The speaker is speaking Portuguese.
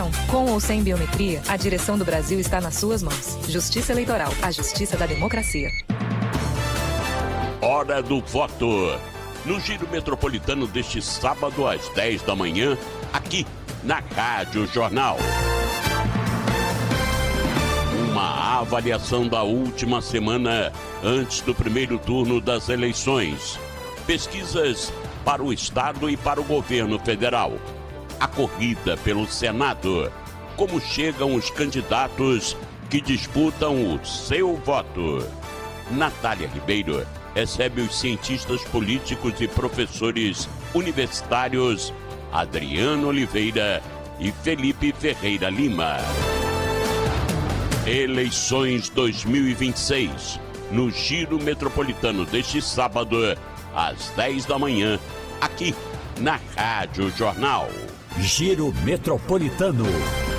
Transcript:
Com ou sem biometria, a direção do Brasil está nas suas mãos. Justiça Eleitoral, a justiça da democracia. Hora do voto. No Giro Metropolitano deste sábado às 10 da manhã, aqui na Rádio Jornal. Uma avaliação da última semana antes do primeiro turno das eleições. Pesquisas para o Estado e para o governo federal. A corrida pelo Senado. Como chegam os candidatos que disputam o seu voto. Natália Ribeiro recebe os cientistas políticos e professores universitários Adriano Oliveira e Felipe Ferreira Lima. Eleições 2026, no Giro Metropolitano deste sábado, às 10 da manhã, aqui na Rádio Jornal. Giro Metropolitano.